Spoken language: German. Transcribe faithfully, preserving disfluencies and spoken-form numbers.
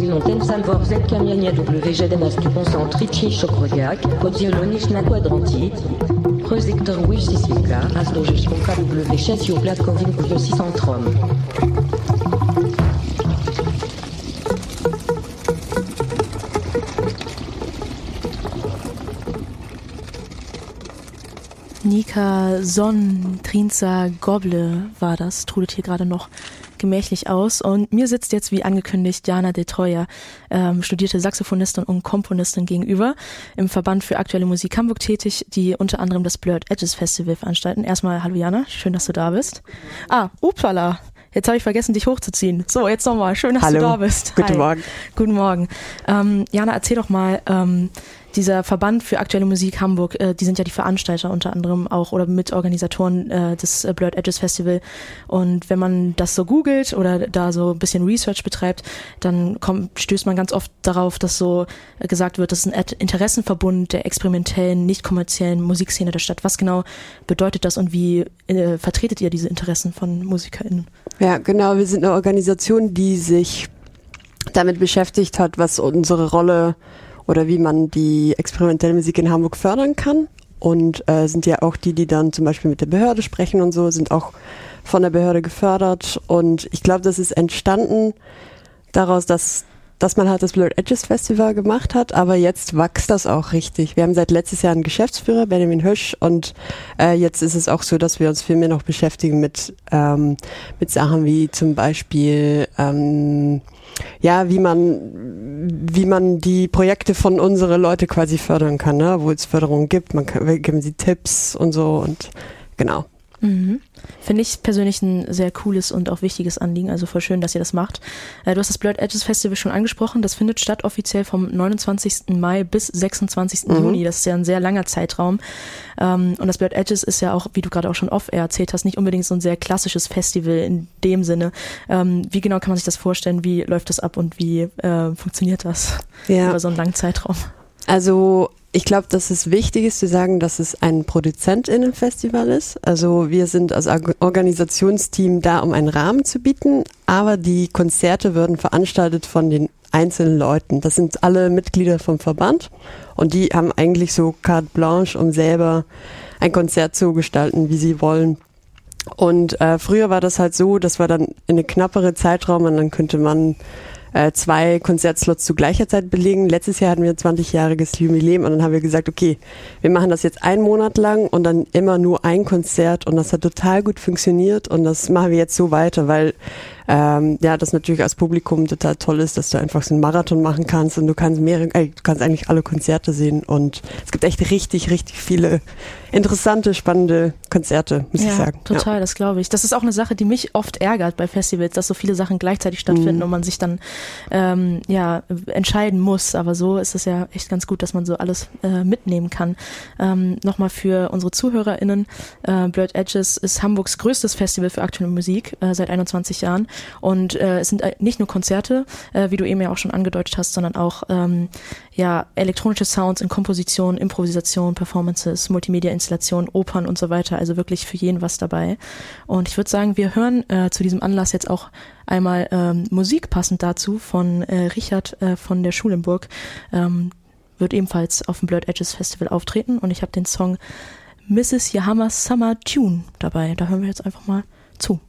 non ten sam vor z kamienia w jeden stu koncentrici szokrowiak, podzieloniczna kwadranti, projektor wisisika, as dożyszczonka w sześć platkowin kujosy centrum. Nika Sonn, Trinza Goble war das, trudelt hier gerade noch gemächlich aus. Und mir sitzt jetzt, wie angekündigt, Jana de Troya, ähm, studierte Saxophonistin und Komponistin gegenüber, im Verband für aktuelle Musik Hamburg tätig, die unter anderem das Blurred Edges Festival veranstalten. Erstmal, hallo Jana, schön, dass du da bist. Ah, upsala, jetzt habe ich vergessen, dich hochzuziehen. So, jetzt nochmal, schön, dass hallo. du da bist. Guten Hi. Morgen. Guten Morgen. Ähm, Jana, erzähl doch mal, ähm, dieser Verband für aktuelle Musik Hamburg, äh, die sind ja die Veranstalter unter anderem auch oder Mitorganisatoren äh, des äh, Blurred Edges Festival. Und wenn man das so googelt oder da so ein bisschen Research betreibt, dann kommt, stößt man ganz oft darauf, dass so äh, gesagt wird, das ist ein Interessenverbund der experimentellen, nicht kommerziellen Musikszene der Stadt. Was genau bedeutet das und wie äh, vertretet ihr diese Interessen von MusikerInnen? Ja, genau. Wir sind eine Organisation, die sich damit beschäftigt hat, was unsere Rolle oder wie man die experimentelle Musik in Hamburg fördern kann und äh, sind ja auch die, die dann zum Beispiel mit der Behörde sprechen und so, sind auch von der Behörde gefördert und ich glaube, das ist entstanden daraus, dass, dass man halt das Blurred Edges Festival gemacht hat, aber jetzt wächst das auch richtig. Wir haben seit letztes Jahr einen Geschäftsführer, Benjamin Hösch, und äh, jetzt ist es auch so, dass wir uns viel mehr noch beschäftigen mit, ähm, mit Sachen wie zum Beispiel ähm, ja, wie man, wie man die Projekte von unseren Leute quasi fördern kann, ne? Wo es Förderung gibt, man kann, wir geben sie Tipps und so und genau. Mhm. Finde ich persönlich ein sehr cooles und auch wichtiges Anliegen, also voll schön, dass ihr das macht. Äh, du hast das Blurred Edges Festival schon angesprochen, das findet statt offiziell vom neunundzwanzigsten Mai bis sechsundzwanzigsten Mhm. Juni, das ist ja ein sehr langer Zeitraum. Ähm, und das Blurred Edges ist ja auch, wie du gerade auch schon off-air erzählt hast, nicht unbedingt so ein sehr klassisches Festival in dem Sinne. Ähm, wie genau kann man sich das vorstellen, wie läuft das ab und wie äh, funktioniert das Ja. über so einen langen Zeitraum? Also ich glaube, dass es wichtig ist zu sagen, dass es ein ProduzentInnen-Festival ist. Also wir sind als Organisationsteam da, um einen Rahmen zu bieten, aber die Konzerte werden veranstaltet von den einzelnen Leuten. Das sind alle Mitglieder vom Verband und die haben eigentlich so carte blanche, um selber ein Konzert zu gestalten, wie sie wollen. Und äh, früher war das halt so, das war dann in eine knappere Zeitraum und dann könnte man äh, zwei Konzertslots zu gleicher Zeit belegen. Letztes Jahr hatten wir ein zwanzigjähriges Jubiläum und dann haben wir gesagt, okay, wir machen das jetzt einen Monat lang und dann immer nur ein Konzert und das hat total gut funktioniert und das machen wir jetzt so weiter, weil ähm, ja, das natürlich als Publikum total toll ist, dass du einfach so einen Marathon machen kannst und du kannst mehrere, äh, du kannst eigentlich alle Konzerte sehen und es gibt echt richtig, richtig viele interessante, spannende Konzerte, muss ja, ich sagen. Total, ja. Das glaube ich. Das ist auch eine Sache, die mich oft ärgert bei Festivals, dass so viele Sachen gleichzeitig stattfinden mhm. und man sich dann ähm, ja entscheiden muss. Aber so ist es ja echt ganz gut, dass man so alles äh, mitnehmen kann. Ähm, Nochmal für unsere ZuhörerInnen, äh, Blurred Edges ist Hamburgs größtes Festival für aktuelle Musik äh, seit einundzwanzig Jahren. Und äh, es sind nicht nur Konzerte, äh, wie du eben ja auch schon angedeutet hast, sondern auch ähm, ja elektronische Sounds in Komposition, Improvisation, Performances, Multimedia-Installationen, Opern und so weiter. Also wirklich für jeden was dabei. Und ich würde sagen, wir hören äh, zu diesem Anlass jetzt auch einmal ähm, Musik passend dazu von äh, Richard äh, von der Schulenburg. Ähm, wird ebenfalls auf dem Blurred Edges Festival auftreten. Und ich habe den Song Missus Yahamas Summer Tune dabei. Da hören wir jetzt einfach mal zu.